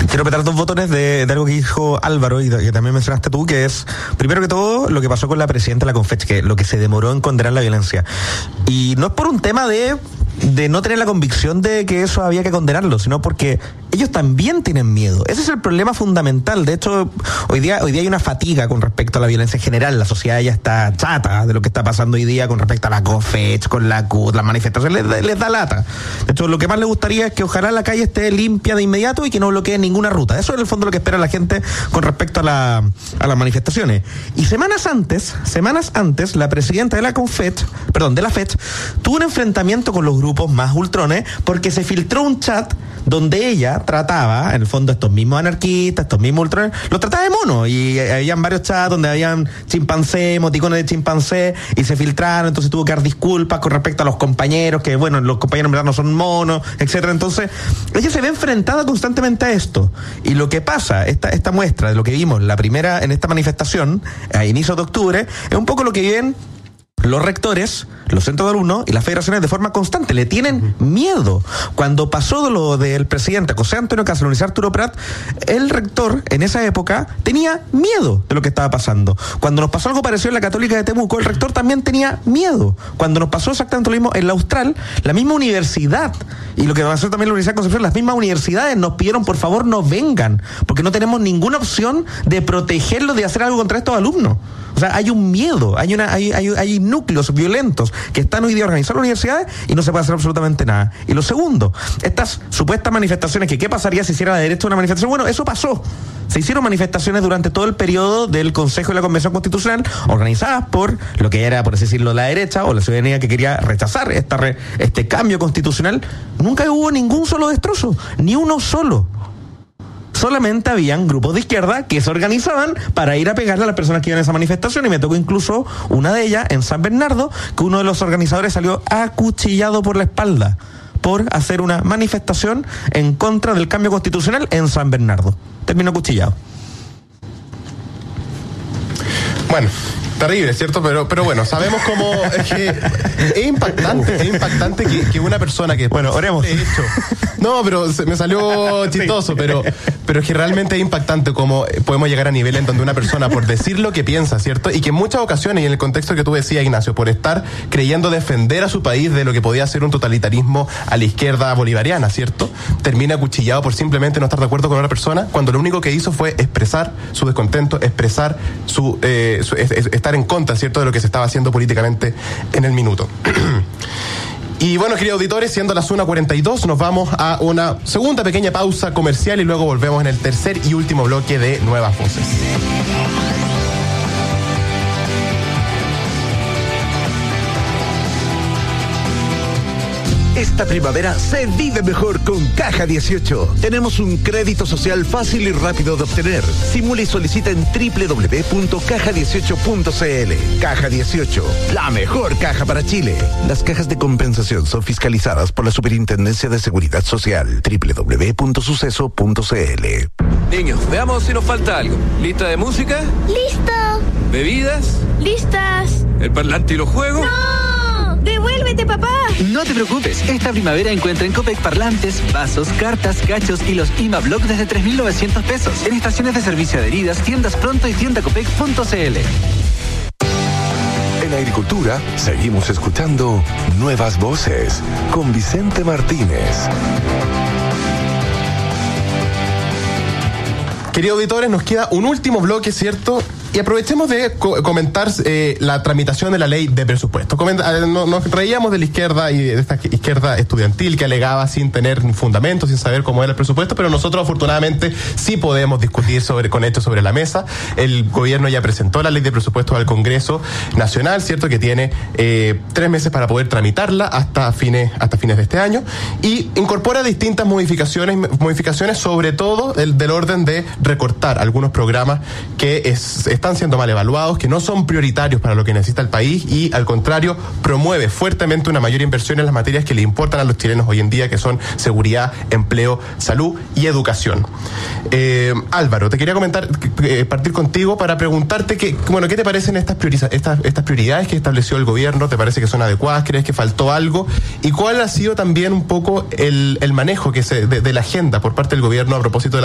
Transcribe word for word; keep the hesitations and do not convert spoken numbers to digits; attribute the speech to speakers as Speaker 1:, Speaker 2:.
Speaker 1: Quiero apretar dos botones de, de algo que dijo Álvaro y que también mencionaste tú, que es, primero que todo, lo que pasó con la presidenta de la Confech, que lo que se demoró en condenar la violencia. Y no es por un tema de... de no tener la convicción de que eso había que condenarlo, sino porque ellos también tienen miedo. Ese es el problema fundamental. De hecho, hoy día hoy día hay una fatiga con respecto a la violencia en general. La sociedad ya está chata de lo que está pasando hoy día con respecto a la COFECH, con la C U T, las manifestaciones, les, les da lata. De hecho, lo que más les gustaría es que ojalá la calle esté limpia de inmediato y que no bloquee ninguna ruta. Eso es en el fondo lo que espera la gente con respecto a, la, a las manifestaciones. Y semanas antes, semanas antes, la presidenta de la CONFECH, perdón, de la FECH, tuvo un enfrentamiento con los grupos más ultrones porque se filtró un chat donde ella trataba, en el fondo, estos mismos anarquistas, estos mismos ultrones, los trataba de mono, y habían varios chats donde habían chimpancé, emoticones de chimpancé, y se filtraron, entonces tuvo que dar disculpas con respecto a los compañeros, que bueno, los compañeros en verdad no son monos, etcétera. Entonces, ella se ve enfrentada constantemente a esto, y lo que pasa, esta, esta muestra de lo que vimos la primera en esta manifestación, a inicios de octubre, es un poco lo que viven los rectores, los centros de alumnos y las federaciones de forma constante. Le tienen miedo. Cuando pasó de lo del presidente José Antonio Cast, la Universidad Arturo Prat, el rector en esa época tenía miedo de lo que estaba pasando. Cuando nos pasó algo parecido en la Católica de Temuco, el rector también tenía miedo. Cuando nos pasó exactamente lo mismo en la Austral, la misma universidad, y lo que va a hacer también la Universidad de Concepción, las mismas universidades nos pidieron, por favor, no vengan, porque no tenemos ninguna opción de protegerlos, de hacer algo contra estos alumnos. O sea, hay un miedo, hay una hay, hay, hay núcleos violentos que están hoy día organizando universidades y no se puede hacer absolutamente nada. Y lo segundo, estas supuestas manifestaciones, que qué pasaría si hiciera la derecha una manifestación, bueno, eso pasó. Se hicieron manifestaciones durante todo el periodo del Consejo de la Convención Constitucional, organizadas por lo que era, por así decirlo, la derecha o la ciudadanía que quería rechazar esta re, este cambio constitucional. Nunca hubo ningún solo destrozo, ni uno solo. Solamente habían grupos de izquierda que se organizaban para ir a pegarle a las personas que iban a esa manifestación, y me tocó incluso una de ellas en San Bernardo, que uno de los organizadores salió acuchillado por la espalda por hacer una manifestación en contra del cambio constitucional en San Bernardo. Terminó acuchillado.
Speaker 2: Bueno, terrible, ¿cierto? Pero, pero bueno, sabemos cómo es que es impactante, es impactante que, que una persona que...
Speaker 1: Bueno, oremos.
Speaker 2: Hecho, no, pero se me salió chistoso, sí. pero, pero es que realmente es impactante cómo podemos llegar a niveles en donde una persona, por decir lo que piensa, ¿cierto? Y que en muchas ocasiones, y en el contexto que tú decías, Ignacio, por estar creyendo defender a su país de lo que podía ser un totalitarismo a la izquierda bolivariana, ¿cierto? Termina acuchillado por simplemente no estar de acuerdo con otra persona, cuando lo único que hizo fue expresar su descontento, expresar su... Eh, su es, es, estar en contra, ¿cierto?, de lo que se estaba haciendo políticamente en el minuto. Y bueno, queridos auditores, siendo las una cuarenta y dos, nos vamos a una segunda pequeña pausa comercial y luego volvemos en el tercer y último bloque de Nuevas Voces.
Speaker 3: Esta primavera se vive mejor con Caja dieciocho. Tenemos un crédito social fácil y rápido de obtener. Simula y solicita en doble u doble u doble u punto caja dieciocho punto c l. Caja dieciocho, la mejor caja para Chile. Las cajas de compensación son fiscalizadas por la Superintendencia de Seguridad Social. doble u doble u doble u punto suceso punto c l.
Speaker 4: Niños, veamos si nos falta algo. ¿Lista de música?
Speaker 5: ¡Listo!
Speaker 4: ¿Bebidas?
Speaker 5: ¡Listas!
Speaker 4: ¿El parlante y los juegos?
Speaker 5: ¡No! ¡Devuélvete, papá!
Speaker 6: No te preocupes, esta primavera encuentra en Copec parlantes, vasos, cartas, cachos y los I M A Block desde tres mil novecientos pesos. En estaciones de servicio adheridas, tiendas Pronto y tienda copec punto c l.
Speaker 7: En Agricultura seguimos escuchando Nuevas Voces con Vicente Martínez.
Speaker 2: Queridos auditores, nos queda un último bloque, ¿cierto? Y aprovechemos de co- comentar eh, la tramitación de la ley de presupuesto. Comenta, eh, no, nos reíamos de la izquierda y de esta izquierda estudiantil que alegaba sin tener fundamento, sin saber cómo era el presupuesto, pero nosotros afortunadamente sí podemos discutir sobre, con hechos sobre la mesa. El gobierno ya presentó la ley de presupuesto al Congreso Nacional, ¿cierto? Que tiene eh, tres meses para poder tramitarla hasta fines, hasta fines de este año, y incorpora distintas modificaciones, modificaciones sobre todo el, del orden de recortar algunos programas que es, están siendo mal evaluados, que no son prioritarios para lo que necesita el país, y al contrario promueve fuertemente una mayor inversión en las materias que le importan a los chilenos hoy en día, que son seguridad, empleo, salud y educación. Eh, Álvaro, te quería comentar, eh, partir contigo para preguntarte que, bueno, ¿qué te parecen estas, prioriza- estas, estas prioridades que estableció el gobierno? ¿Te parece que son adecuadas? ¿Crees que faltó algo? ¿Y cuál ha sido también un poco el, el manejo que se, de, de la agenda por parte del gobierno a propósito de la